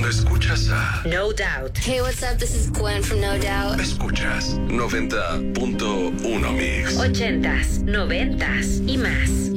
Cuando escuchas a No Doubt. Hey, what's up? This is Gwen from No Doubt. Escuchas 90.1 Mix. 80s, 90s y más.